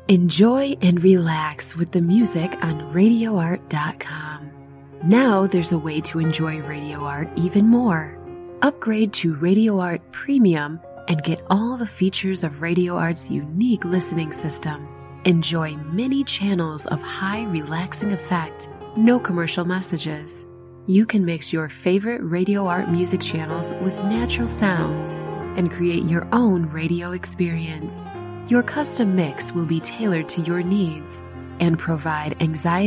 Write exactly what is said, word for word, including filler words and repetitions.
Enjoy and relax with the music on radio art dot com. Now there's a way to enjoy Radio Art even more. Upgrade to Radio Art Premium and get all the features of Radio Art's unique listening system. Enjoy many channels of high relaxing effect, no commercial messages. You can mix your favorite Radio Art music channels with natural sounds and create your own radio experience. Your custom mix will be tailored to your needs and provide anxiety